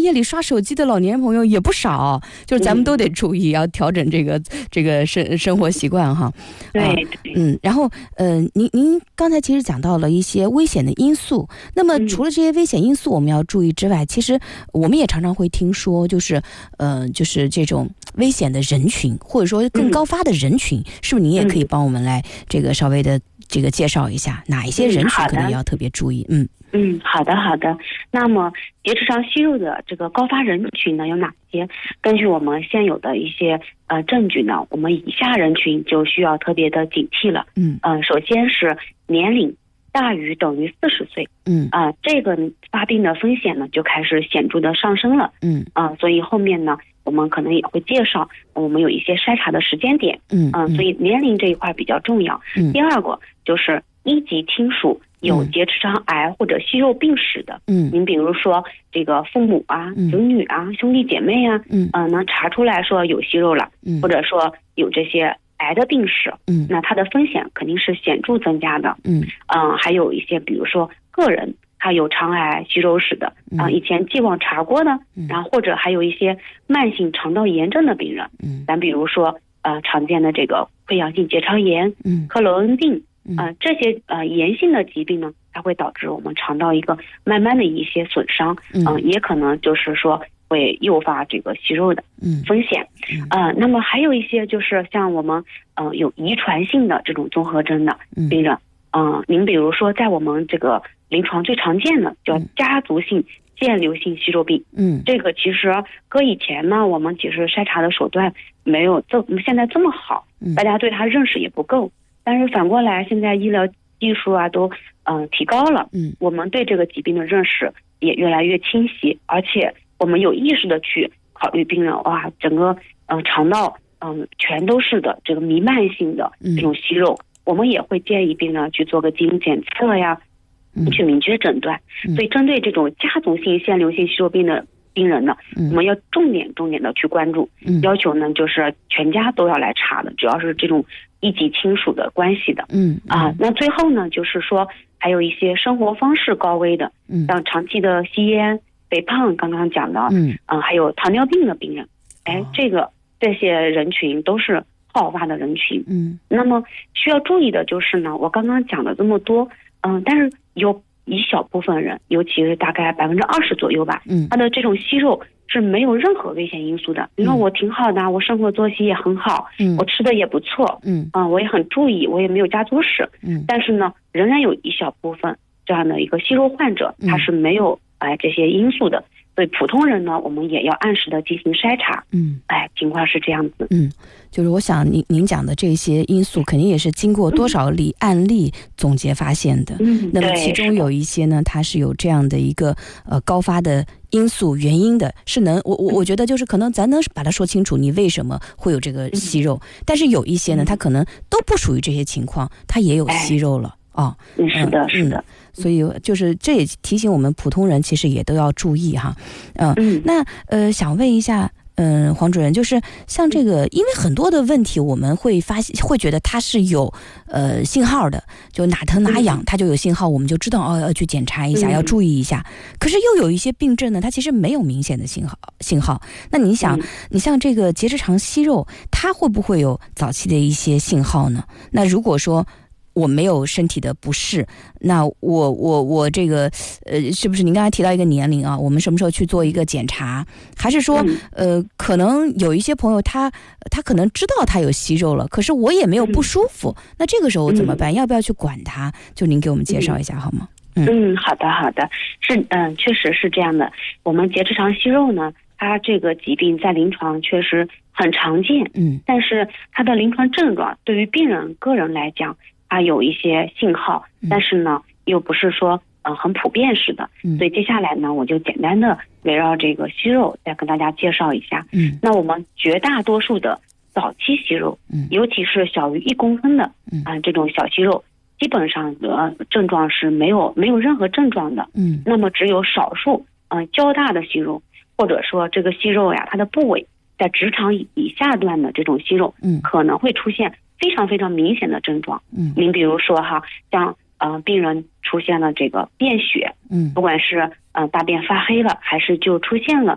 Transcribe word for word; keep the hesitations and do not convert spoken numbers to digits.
夜里刷手机的老年人朋友也不少，就是咱们都得注意，要调整这个这个生生活习惯哈。 对， 嗯，然后呃，您您刚才其实讲到了一些危险的因素，那么除了这些危险因素我们要注意之外，其实我们也常常会听说，就是呃，就是这种危险的人群，或者说更高发的人群，是不是您也可以帮我们来这个稍微的这个介绍一下，哪一些人群可能要特别注意？嗯。 嗯，好的好的。那么结直肠息肉的这个高发人群呢有哪些？根据我们现有的一些呃证据呢，我们以下人群就需要特别的警惕了。嗯呃，首先是年龄大于等于四十岁，嗯啊、呃，这个发病的风险呢就开始显著的上升了。嗯啊、呃，所以后面呢我们可能也会介绍我们有一些筛查的时间点。嗯嗯、呃，所以年龄这一块比较重要。嗯，第二个就是一级亲属有结直肠癌或者息肉病史的，嗯，您比如说这个父母啊、子女啊、兄弟姐妹啊，嗯，呃，能查出来说有息肉了，嗯，或者说有这些癌的病史，嗯，那它的风险肯定是显著增加的，嗯，嗯、呃，还有一些比如说个人他有肠癌、息肉史的，啊、呃，以前既往查过的，然后或者还有一些慢性肠道炎症的病人，嗯，咱比如说呃常见的这个溃疡性结肠炎，嗯，克罗恩病。呃，这些呃炎性的疾病呢，它会导致我们肠道一个慢慢的一些损伤，嗯、呃，也可能就是说会诱发这个息肉的风险，嗯，呃，那么还有一些就是像我们呃有遗传性的这种综合征的病人，嗯、呃，您比如说在我们这个临床最常见的叫家族性腺瘤性息肉病，嗯，这个其实搁以前呢，我们其实筛查的手段没有这现在这么好，大家对它认识也不够。但是反过来，现在医疗技术啊都嗯、呃、提高了，嗯，我们对这个疾病的认识也越来越清晰，而且我们有意识的去考虑病人哇，整个嗯、呃、肠道嗯、呃、全都是的这个弥漫性的这种息肉，嗯、我们也会建议病人去做个基因检测呀，嗯、去明确诊断。嗯、所以针对这种家族性腺瘤性息肉病的病人呢，嗯、我们要重点重点的去关注，嗯、要求呢就是全家都要来查的，只要是这种一级亲属的关系的，嗯啊，那最后呢，就是说还有一些生活方式高危的，嗯，像长期的吸烟、肥胖，刚刚讲的，嗯啊，还有糖尿病的病人，哎，这个这些人群都是好发的人群，嗯，那么需要注意的就是呢，我刚刚讲了这么多，嗯，但是有一小部分人，尤其是大概百分之二十左右吧，嗯，他的这种息肉是没有任何危险因素的。你说我挺好的，我生活作息也很好，嗯，我吃的也不错，嗯，啊、呃，我也很注意，我也没有家族史，嗯，但是呢，仍然有一小部分这样的一个息肉患者，他是没有哎、呃、这些因素的。所以普通人呢，我们也要按时的进行筛查。嗯，哎，情况是这样子。 嗯，就是我想您您讲的这些因素，肯定也是经过多少例案例总结发现的。嗯，那么其中有一些呢，它是有这样的一个呃高发的因素原因的，是能我我我觉得就是可能咱能把它说清楚，你为什么会有这个息肉，嗯、但是有一些呢，它可能都不属于这些情况，它也有息肉了。哎哦， 嗯，是的，是的，嗯、 所以就是这也提醒我们普通人，其实也都要注意哈，呃、嗯，那呃，想问一下，嗯、呃，黄主任，就是像这个，因为很多的问题，我们会发现，会觉得它是有呃信号的，就哪疼哪痒，它就有信号，我们就知道哦，要去检查一下，嗯、要注意一下。可是又有一些病症呢，它其实没有明显的信号信号。那你想，嗯、你像这个结直肠息肉，它会不会有早期的一些信号呢？那如果说我没有身体的不适，那我我我这个呃，是不是您刚才提到一个年龄啊？我们什么时候去做一个检查？还是说呃，可能有一些朋友他他可能知道他有息肉了，可是我也没有不舒服，那这个时候怎么办？要不要去管他？就您给我们介绍一下好吗？ 嗯，嗯好的好的，是嗯、呃，确实是这样的。我们结直肠息肉呢，它这个疾病在临床确实很常见，嗯，但是它的临床症状对于病人个人来讲，它有一些信号，但是呢，又不是说呃很普遍式的，所以接下来呢，我就简单的围绕这个息肉再跟大家介绍一下。嗯，那我们绝大多数的早期息肉，嗯，尤其是小于一公分的，嗯啊、呃、这种小息肉，基本上呃症状是没有没有任何症状的，嗯，那么只有少数嗯、呃、较大的息肉，或者说这个息肉呀，它的部位在直肠以下段的这种息肉，嗯，可能会出现非常非常明显的症状，嗯，您比如说哈，像呃病人出现了这个便血，嗯，不管是呃大便发黑了，还是就出现了